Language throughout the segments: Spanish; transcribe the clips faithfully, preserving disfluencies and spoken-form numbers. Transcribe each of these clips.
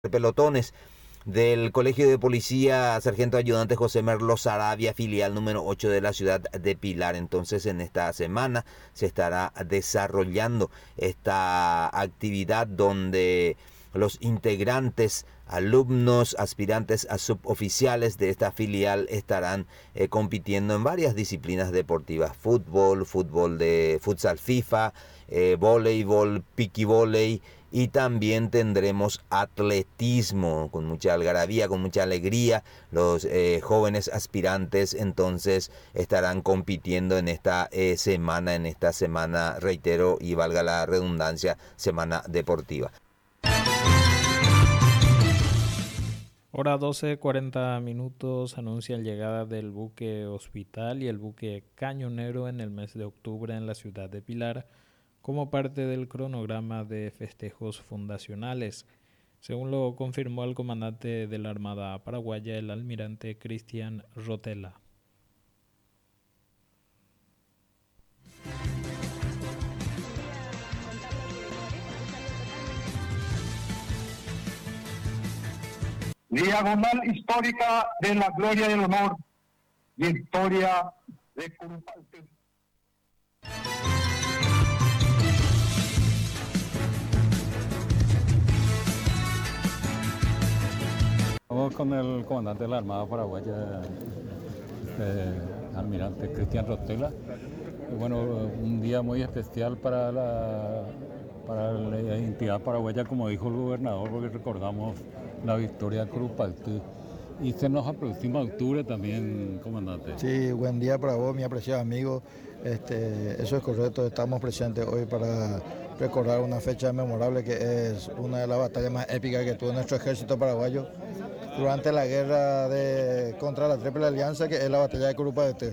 pelotones del Colegio de Policía Sargento Ayudante José Merlo Saravia, filial número ocho de la ciudad de Pilar. Entonces, en esta semana se estará desarrollando esta actividad donde los integrantes, alumnos, aspirantes a suboficiales de esta filial estarán eh, compitiendo en varias disciplinas deportivas: fútbol, fútbol de futsal FIFA, eh, voleibol, piqui volei, y también tendremos atletismo con mucha algarabía, con mucha alegría. Los eh, jóvenes aspirantes entonces estarán compitiendo en esta eh, semana, en esta semana, reitero y valga la redundancia, semana deportiva. Hora doce, cuarenta minutos, anuncian llegada del buque Hospital y el buque Cañonero en el mes de octubre en la ciudad de Pilar, como parte del cronograma de festejos fundacionales, según lo confirmó el comandante de la Armada Paraguaya, el almirante Cristian Rotela. Diagonal histórica de la gloria y el honor, victoria de Curupayty. Estamos con el comandante de la Armada Paraguaya, eh, almirante Cristian Rotela. Y bueno, un día muy especial para la, para la entidad paraguaya, como dijo el gobernador, porque recordamos la victoria de Curupayty. Y se nos aproxima octubre también, comandante. Sí, buen día para vos, mi apreciado amigo. Este, eso es correcto, estamos presentes hoy para recordar una fecha memorable que es una de las batallas más épicas que tuvo nuestro ejército paraguayo durante la guerra de, contra la Triple Alianza, que es la batalla de Curupayty.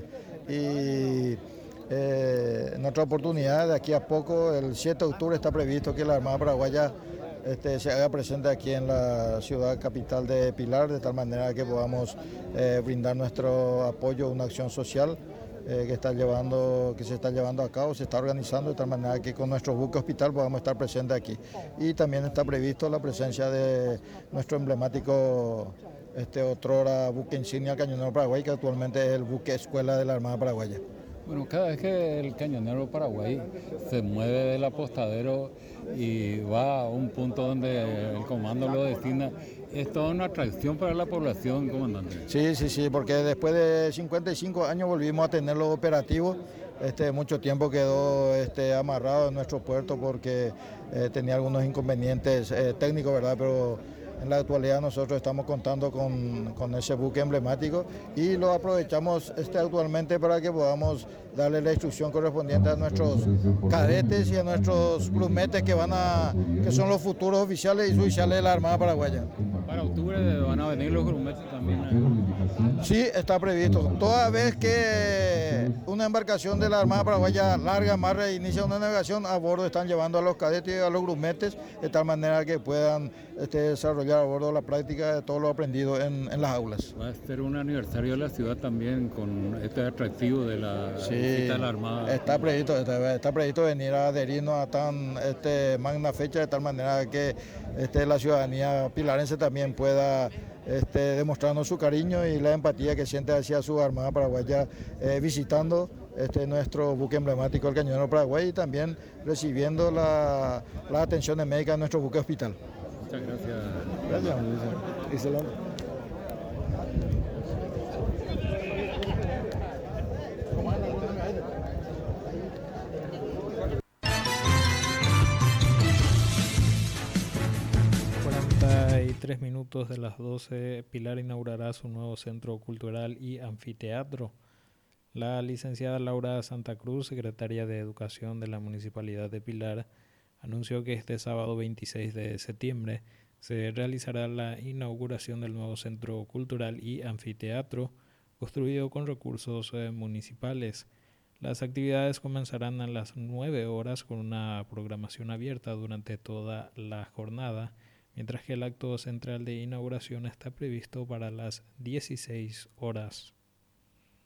Y eh, en otra oportunidad, de aquí a poco, el siete de octubre, está previsto que la Armada Paraguaya Este, se haga presente aquí en la ciudad capital de Pilar, de tal manera que podamos eh, brindar nuestro apoyo a una acción social eh, que, está llevando, que se está llevando a cabo, se está organizando de tal manera que con nuestro buque hospital podamos estar presentes aquí. Y también está previsto la presencia de nuestro emblemático este, otrora buque insignia Cañonero Paraguay, que actualmente es el buque escuela de la Armada Paraguaya. Bueno, cada vez que el Cañonero Paraguay se mueve del apostadero y va a un punto donde el comando lo destina, es toda una atracción para la población, comandante. Sí, sí, sí, porque después de cincuenta y cinco años volvimos a tenerlo operativo. Este, mucho tiempo quedó este, amarrado en nuestro puerto porque eh, tenía algunos inconvenientes eh, técnicos, ¿verdad? Pero en la actualidad nosotros estamos contando con, con ese buque emblemático y lo aprovechamos este, actualmente para que podamos darle la instrucción correspondiente a nuestros cadetes y a nuestros grumetes que, van a, que son los futuros oficiales y suboficiales de la Armada Paraguaya. Para octubre van a venir los grumetes también. ¿Eh? Sí, está previsto. Toda vez que una embarcación de la Armada Paraguaya larga, amarra e inicia una navegación, a bordo están llevando a los cadetes y a los grumetes de tal manera que puedan este, desarrollar a bordo la práctica de todo lo aprendido en, en las aulas. Va a ser un aniversario de la ciudad también con este atractivo de la sí, visita de la Armada. Está previsto, está, está previsto venir a adherirnos a tan este, magna fecha de tal manera que este, la ciudadanía pilarense también pueda este, demostrarnos su cariño y la empatía que siente hacia su Armada Paraguaya eh, visitando este, nuestro buque emblemático, el Cañonero Paraguay, y también recibiendo la, las atenciones médicas de nuestro buque hospital. Muchas gracias. Gracias. Excelente. cuarenta y tres minutos de las doce, Pilar inaugurará su nuevo centro cultural y anfiteatro. La licenciada Laura Santa Cruz, secretaria de Educación de la Municipalidad de Pilar, anunció que este sábado veintiséis de septiembre se realizará la inauguración del nuevo centro cultural y anfiteatro construido con recursos eh, municipales. Las actividades comenzarán a las nueve horas con una programación abierta durante toda la jornada, mientras que el acto central de inauguración está previsto para las dieciséis horas.